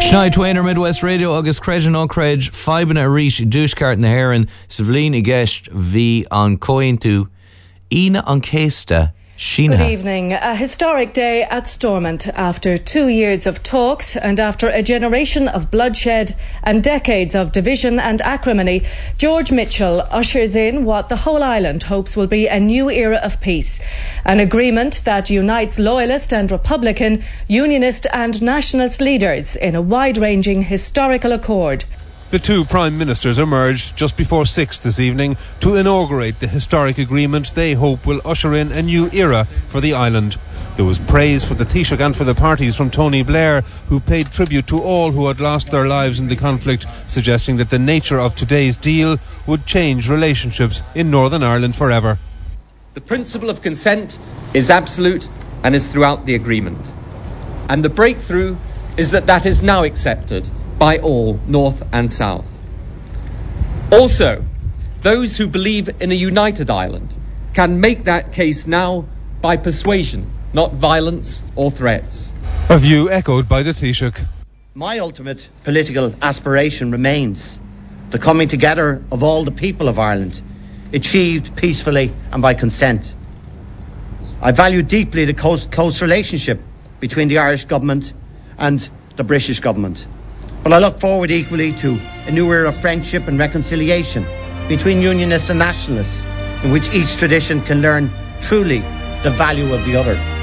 Schnei Twainer Midwest Radio agus Creighton O'Craig Fibana Arish Dúscart na Heron Savlina Gest V on Cointu Ina on Kesta Sheena. Good evening. A historic day at Stormont after 2 years of talks and after a generation of bloodshed and decades of division and acrimony. George Mitchell ushers in what the whole island hopes will be a new era of peace. An agreement that unites Loyalist and Republican, Unionist and Nationalist leaders in a wide-ranging historical accord. The two Prime Ministers emerged just before 6 this evening to inaugurate the historic agreement they hope will usher in a new era for the island. There was praise for the Taoiseach and for the parties from Tony Blair, who paid tribute to all who had lost their lives in the conflict, suggesting that the nature of today's deal would change relationships in Northern Ireland forever. The principle of consent is absolute and is throughout the agreement. And the breakthrough is that is now accepted by all, North and South. Also, those who believe in a united Ireland can make that case now by persuasion, not violence or threats. A view echoed by the Taoiseach. My ultimate political aspiration remains the coming together of all the people of Ireland, achieved peacefully and by consent. I value deeply the close relationship between the Irish government and the British government. But I look forward equally to a new era of friendship and reconciliation between Unionists and Nationalists, in which each tradition can learn truly the value of the other.